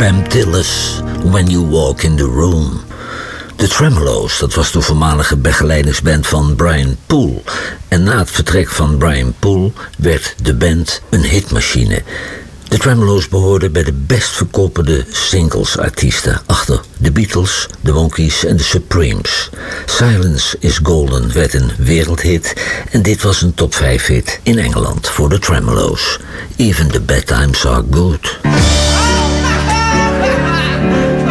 Pam Tillis, When You Walk in the Room. De Tremeloes, dat was de voormalige begeleidingsband van Brian Poole. En na het vertrek van Brian Poole werd de band een hitmachine. De Tremeloes behoorden bij de best verkopende singlesartiesten achter de Beatles, de Monkees en de Supremes. Silence is Golden werd een wereldhit en dit was een top 5 hit in Engeland voor de Tremeloes. Even the bad times are good.